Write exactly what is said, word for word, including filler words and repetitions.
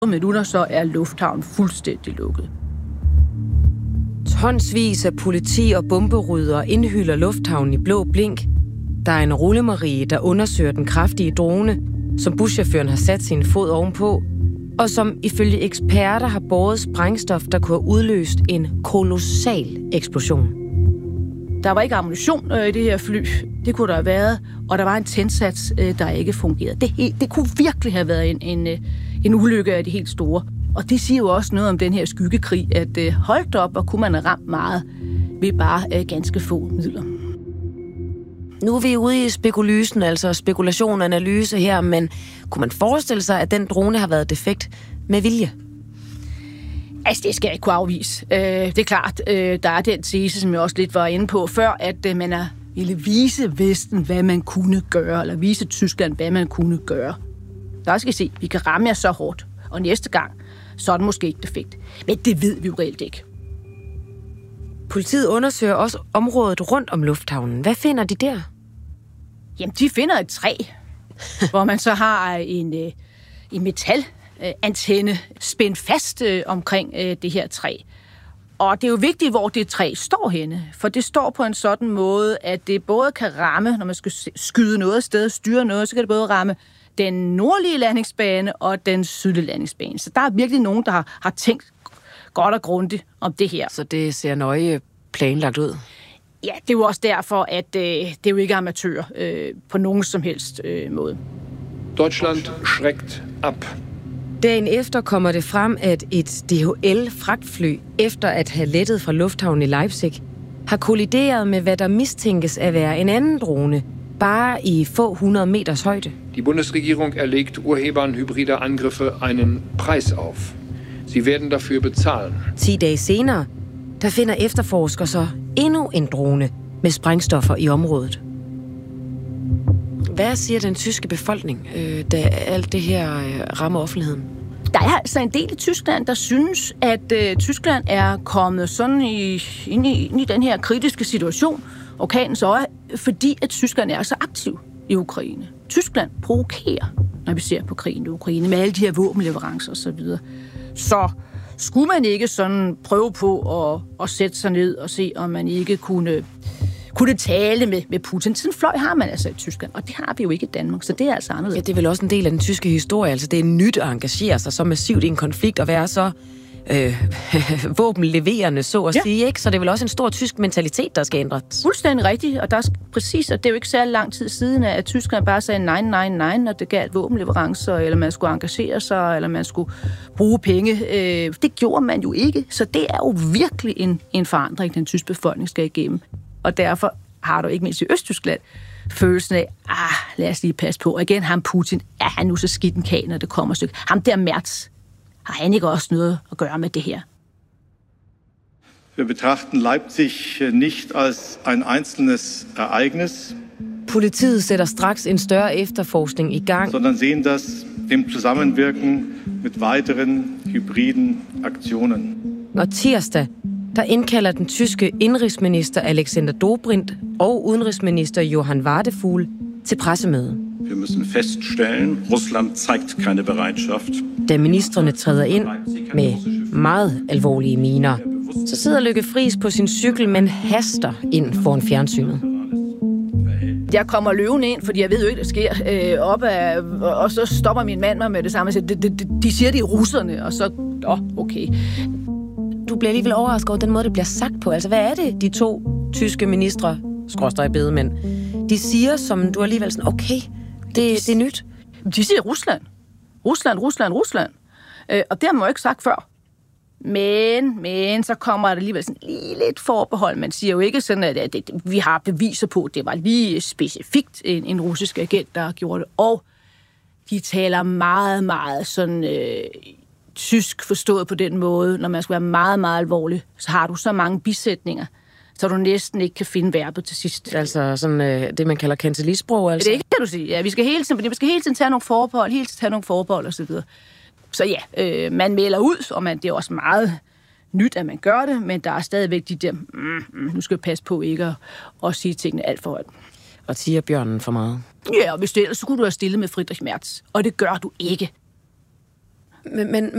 minutter, så er lufthavnen fuldstændig lukket. Tonsvis af politi og bomberydere indhylder lufthavnen i blå blink. Der er en rullemarie, der undersøger den kraftige drone, som buschaufføren har sat sin fod ovenpå, og som ifølge eksperter har båret sprængstof, der kunne have udløst en kolossal eksplosion. Der var ikke ammunition øh, i det her fly. Det kunne der have været, og der var en tændsats, øh, der ikke fungerede. Det, det kunne virkelig have været en, en, en ulykke af de helt store. Og det siger jo også noget om den her skyggekrig, at øh, holdt op, og kunne man have ramt meget ved bare øh, ganske få midler. Nu er vi ude i spekulysen, altså spekulation og analyse her, men kunne man forestille sig, at den drone har været defekt med vilje? Altså, det skal jeg ikke kunne afvise. Øh, det er klart, øh, der er den tese, som jeg også lidt var inde på før, at øh, man er, ville vise Vesten, hvad man kunne gøre, eller vise Tyskland, hvad man kunne gøre. Der skal I se, vi kan ramme jer så hårdt, og næste gang, så er det måske ikke defekt. Men det ved vi jo reelt ikke. Politiet undersøger også området rundt om lufthavnen. Hvad finder de der? Jamen, de finder et træ, hvor man så har en, en metalantenne spændt fast omkring det her træ. Og det er jo vigtigt, hvor det træ står henne, for det står på en sådan måde, at det både kan ramme, når man skal skyde noget afsted, styre noget, så kan det både ramme den nordlige landingsbane og den sydlige landingsbane. Så der er virkelig nogen, der har, har tænkt godt og grundigt om det her. Så det ser nøje planlagt ud? Ja, det er jo også derfor, at øh, det er jo ikke amatør øh, på nogen som helst øh, måde. Deutschland schreckt ab. Dagen efter kommer det frem, at et D H L-fragtfly, efter at have lettet fra lufthavnen i Leipzig, har kollideret med, hvad der mistænkes at være en anden drone, bare i få hundrede meters højde. Die Bundesregierung erlegt Urhebern hybrider Angriffe einen Preis auf. Sie werden dafür bezahlen. Ti dage senere, der finder efterforskere så endnu en drone med sprængstoffer i området. Hvad siger den tyske befolkning, øh, da alt det her øh, rammer offentligheden? Der er altså en del i Tyskland, der synes, at øh, Tyskland er kommet sådan i, ind, i, ind i den her kritiske situation, orkanens øje, fordi at Tyskland er så aktiv i Ukraine. Tyskland provokerer, når vi ser på krigen i Ukraine, med alle de her våbenleverancer osv. Så skulle man ikke sådan prøve på at, at sætte sig ned og se, om man ikke kunne, kunne tale med, med Putin? Sådan en fløj har man altså i Tyskland, og det har vi jo ikke i Danmark, så det er altså anderledes. Ja, det er vel også en del af den tyske historie. Altså, det er nyt at engagere sig så massivt i en konflikt og være så øh, våbenleverende, så at ja. sige, ikke? Så det er vel også en stor tysk mentalitet, der skal ændres. Fuldstændig rigtigt, og der er præcis, og det er jo ikke særlig lang tid siden, at Tyskland bare sagde nej, nej, nej, når det galt våbenleverancer, eller man skulle engagere sig, eller man skulle bruge penge. Det gjorde man jo ikke, så det er jo virkelig en, en forandring, den tyske befolkning skal igennem. Og derfor har du ikke mindst i Østtyskland følelsen af, ah, lad os lige passe på. Og igen, ham Putin, er han nu så skidt en kag, når det kommer et stykke. Ham der Merz, har han ikke også noget at gøre med det her? Wir betrachten Leipzig nicht als ein einzelnes Ereignis. Politiet sætter straks en større efterforskning i gang. Sondern sehen das im Zusammenwirken mit weiteren hybriden Aktionen. Og tirsdag, der indkalder den tyske indrigsminister Alexander Dobrindt og udenrigsminister Johann Wadefuhl til pressemøde. Wir müssen feststellen, Russland zeigt keine Bereitschaft. Da ministrene træder ind med meget alvorlige miner, så sidder Lykke Friis på sin cykel, men haster ind foran fjernsynet. Jeg kommer løven ind, fordi jeg ved jo ikke, der sker øh, op af, og så stopper min mand mig med det samme og siger, de, de, de siger, det er russerne, og så, åh, okay. Du bliver alligevel overrasket over den måde, det bliver sagt på. Altså, hvad er det, de to tyske ministre, skråstreg bedemænd, de siger, som du alligevel sådan, okay, det, det er nyt? De siger Rusland. Rusland, Rusland, Rusland. Øh, og det har man jo ikke sagt før. Men, men, så kommer der alligevel sådan lige lidt forbehold. Man siger jo ikke sådan, at, at, at vi har beviser på, at det var lige specifikt en, en russisk agent, der gjorde det. Og de taler meget, meget sådan øh, tysk forstået på den måde. Når man skal være meget, meget alvorlig, så har du så mange bisætninger, så du næsten ikke kan finde verbet til sidst. Altså sådan øh, det, man kalder kancellisprog, altså? Det kan du sige. Ja, vi skal hele tiden, vi skal hele tiden tage nogle forbehold, hele tiden tage nogle forbehold og så videre. Så ja, øh, man melder ud, og man, det er også meget nyt, at man gør det, men der er stadigvæk de der, mm, mm, nu skal vi passe på ikke at, at sige tingene alt for højt. Og tiger bjørnen for meget. Ja, og hvis det ellers, så kunne du have stillet med Friedrich Merz, og det gør du ikke. Men, men